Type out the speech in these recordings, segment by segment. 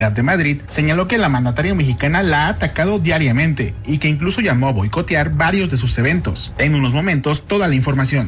de Madrid señaló que la mandataria mexicana la ha atacado diariamente y que incluso llamó a boicotear varios de sus eventos. En unos momentos, toda la información.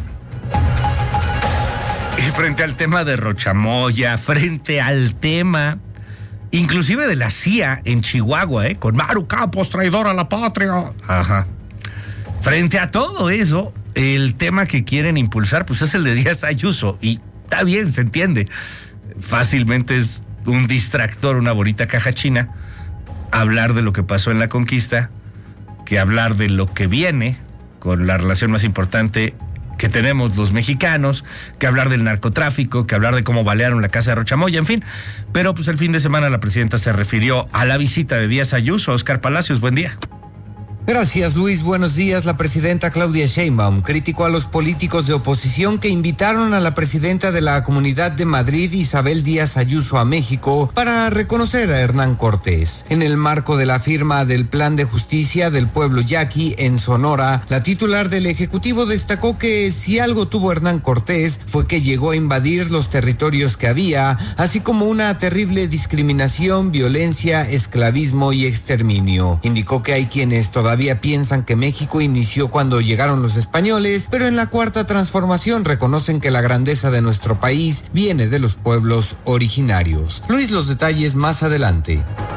Y frente al tema de Rochamoya, frente al tema inclusive de la CIA en Chihuahua, con Maru Campos, traidor a la patria. Ajá. Frente a todo eso, el tema que quieren impulsar, pues es el de Díaz Ayuso. Y está bien, se entiende. Fácilmente es un distractor, una bonita caja china, hablar de lo que pasó en la conquista, que hablar de lo que viene con la relación más importante que tenemos los mexicanos, que hablar del narcotráfico, que hablar de cómo balearon la casa de Rochamoya, en fin. Pero pues el fin de semana la presidenta se refirió a la visita de Díaz Ayuso. Oscar Palacios, buen día. Gracias, Luis. Buenos días. La presidenta Claudia Sheinbaum criticó a los políticos de oposición que invitaron a la presidenta de la Comunidad de Madrid, Isabel Díaz Ayuso, a México para reconocer a Hernán Cortés. En el marco de la firma del Plan de Justicia del Pueblo Yaqui en Sonora, la titular del Ejecutivo destacó que si algo tuvo Hernán Cortés fue que llegó a invadir los territorios que había, así como una terrible discriminación, violencia, esclavismo y exterminio. Indicó que hay quienes todavía piensan que México inició cuando llegaron los españoles, pero en la Cuarta Transformación reconocen que la grandeza de nuestro país viene de los pueblos originarios. Luis, los detalles más adelante.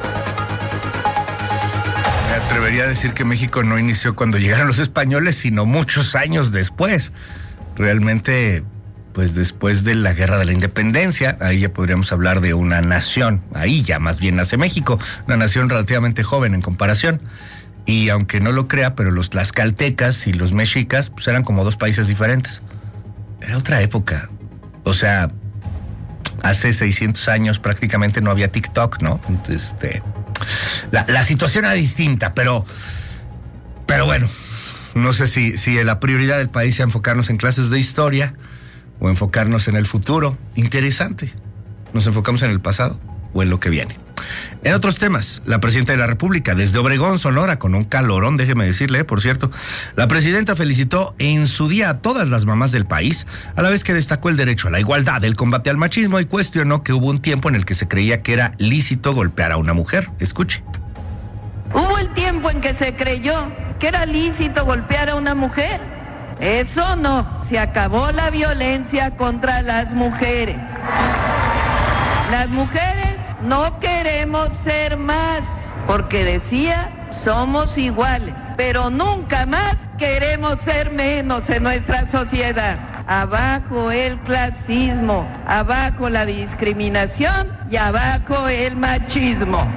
Me atrevería a decir que México no inició cuando llegaron los españoles, sino muchos años después. Realmente, pues después de la Guerra de la Independencia, ahí ya podríamos hablar de una nación. Ahí ya más bien nace México, una nación relativamente joven en comparación. Y aunque no lo crea, pero los tlaxcaltecas y los mexicas pues eran como dos países diferentes. Era otra época. O sea, hace 600 años prácticamente no había TikTok, ¿no? Entonces, la situación era distinta, pero bueno, no sé si la prioridad del país sea enfocarnos en clases de historia o enfocarnos en el futuro. Interesante. ¿Nos enfocamos en el pasado o en lo que viene? En otros temas, la presidenta de la República, desde Obregón, Sonora, con un calorón, déjeme decirle, por cierto, la presidenta felicitó en su día a todas las mamás del país, a la vez que destacó el derecho a la igualdad, el combate al machismo y cuestionó que hubo un tiempo en el que se creía que era lícito golpear a una mujer. Escuche. Hubo el tiempo en que se creyó que era lícito golpear a una mujer. Eso no, se acabó la violencia contra las mujeres. Las mujeres no queremos ser más, porque decía, somos iguales, pero nunca más queremos ser menos en nuestra sociedad. Abajo el clasismo, abajo la discriminación y abajo el machismo.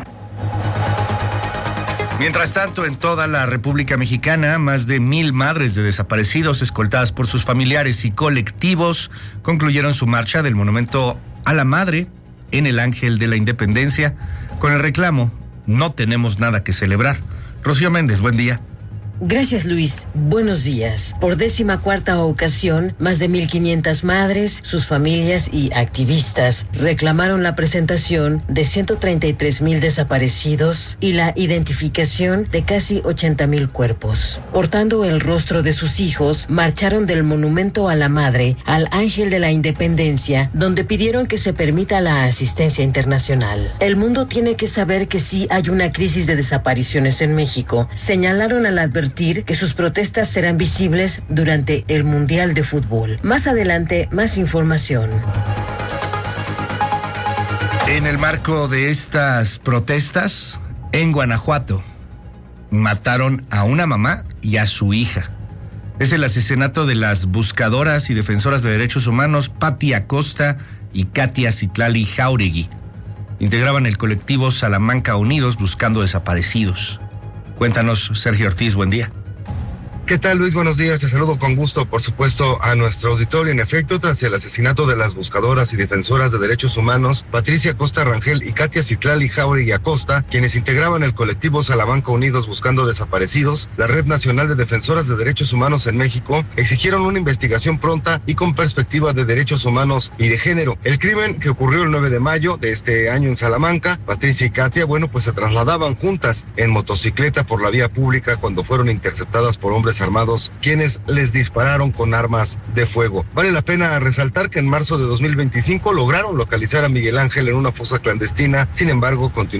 Mientras tanto, en toda la República Mexicana, más de 1,000 madres de desaparecidos, escoltadas por sus familiares y colectivos, concluyeron su marcha del Monumento a la Madre en el Ángel de la Independencia, con el reclamo: no tenemos nada que celebrar. Rocío Méndez, buen día. Gracias, Luis. Buenos días. Por 14ª ocasión, más de 1,500 madres, sus familias y activistas reclamaron la presentación de 133,000 desaparecidos y la identificación de casi 80,000 cuerpos. Portando el rostro de sus hijos, marcharon del Monumento a la Madre al Ángel de la Independencia, donde pidieron que se permita la asistencia internacional. El mundo tiene que saber que sí hay una crisis de desapariciones en México. Señalaron al advertir que sus protestas serán visibles durante el Mundial de Fútbol. Más adelante, más información. En el marco de estas protestas, en Guanajuato, mataron a una mamá y a su hija. Es el asesinato de las buscadoras y defensoras de derechos humanos Pati Acosta y Katia Citlali Jauregui. Integraban el colectivo Salamanca Unidos buscando desaparecidos. Cuéntanos, Sergio Ortiz, buen día. ¿Qué tal, Luis? Buenos días. Te saludo con gusto, por supuesto, a nuestro auditorio. En efecto, tras el asesinato de las buscadoras y defensoras de derechos humanos, Patricia Acosta Rangel y Katia Citlali Jauregui Acosta, quienes integraban el colectivo Salamanca Unidos buscando desaparecidos, la Red Nacional de Defensoras de Derechos Humanos en México, exigieron una investigación pronta y con perspectiva de derechos humanos y de género. El crimen que ocurrió el 9 de mayo de este año en Salamanca, Patricia y Katia, pues se trasladaban juntas en motocicleta por la vía pública cuando fueron interceptadas por hombres hombres armados quienes les dispararon con armas de fuego. Vale la pena resaltar que en marzo de 2025 lograron localizar a Miguel Ángel en una fosa clandestina, sin embargo, continuó